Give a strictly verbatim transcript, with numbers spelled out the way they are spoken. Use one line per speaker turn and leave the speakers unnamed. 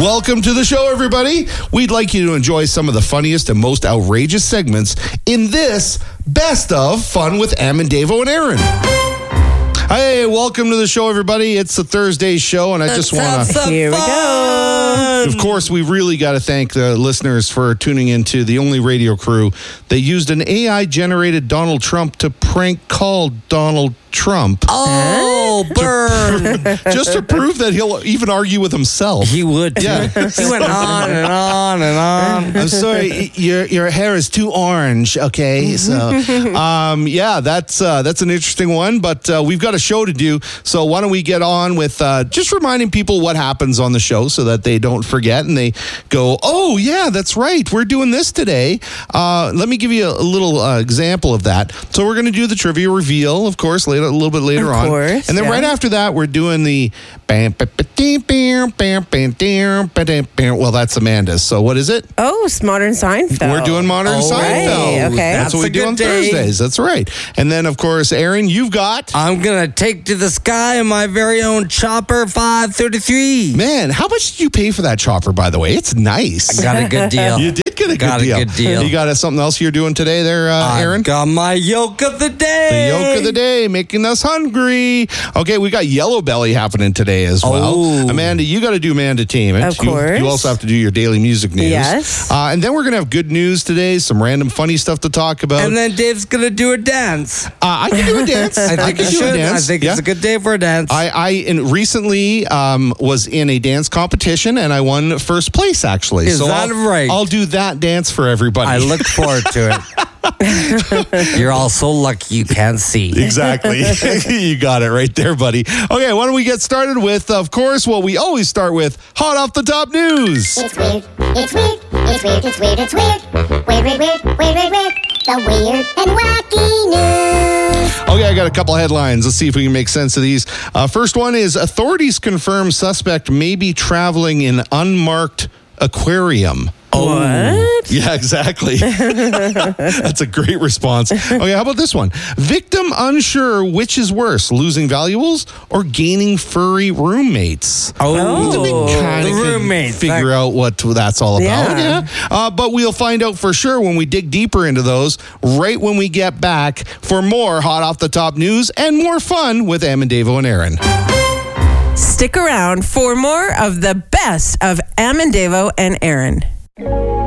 Welcome to the show, everybody. We'd like you to enjoy some of the funniest and most outrageous segments in this Best of Fun with Am and Davo and Aaron. Hey, welcome to the show, everybody. It's a Thursday show, and I just want to...
Here we go.
Of course, we really got to thank the listeners for tuning into the only radio crew that used an A I-generated Donald Trump to prank call Donald Trump.
Oh, burn.
Just to prove that he'll even argue with himself.
He would, too.
Yeah.
He went on and on and on.
I'm sorry, your your hair is too orange. Okay, so um, yeah, that's uh, that's an interesting one. But uh, we've got a show to do, so why don't we get on with uh, just reminding people what happens on the show so that they don't forget and they go, oh yeah, that's right, we're doing this today. Uh, let me give you a, a little uh, example of that. So we're going to do the trivia reveal, of course, later a little bit later
of
on,
course,
and then
yeah.
right after that, we're doing the. Well, that's Amanda's. So what is it?
Oh, it's Modern Seinfeld.
We're doing Modern
Oh,
Seinfeld.
right. Okay.
That's,
That's
what we
a
do
good
on
day.
Thursdays. That's right. And then, of course, Aaron, you've got...
I'm going to take to the sky in my very own Chopper five thirty-three.
Man, how much did you pay for that chopper, by the way? It's nice.
Got a good deal.
You did get a
Got
good
a
deal.
good deal.
You got uh, something else you're doing today there, uh, Aaron?
I've got my yolk of the
The
day.
yolk of the day, making us hungry. Okay, we got Yellow Belly happening today as well.
Oh.
Amanda, you got to do Amanda Team.
Of
you,
course.
You also have to do your daily music news.
Yes.
Uh, and then we're going to have good news today, some random funny stuff to talk about.
And then Dave's going to do a dance.
uh, I can do a dance.
I think
can
you
do
should.
a dance.
I think
Yeah.
it's a good day for a dance.
I, I in recently um, was in a dance competition and I won first place, actually.
Is
so
that
I'll,
right?
I'll do that dance for everybody.
I look forward to it. You're all so lucky you can't see.
Exactly. You got it right there, buddy. Okay, why don't we get started with, of course, what we always start with, hot off the top news.
It's weird, it's weird, it's weird, it's weird, it's weird. Weird, weird, weird, weird, weird, weird. The weird and wacky news.
Okay, I got a couple headlines. Let's see if we can make sense of these. Uh, first one is, authorities confirm suspect may be traveling in unmarked aquarium.
What?
Yeah, exactly. That's a great response. Okay, how about this one? Victim unsure which is worse, losing valuables or gaining furry roommates.
Oh,
We kinda
the
could
roommates.
Figure
That-
out what that's all about.
Yeah.
Yeah. Uh, but we'll find out for sure when we dig deeper into those right when we get back for more hot off the top news and more fun with Am and Davo and Aaron.
Stick around for more of the best of Am and Davo and Aaron.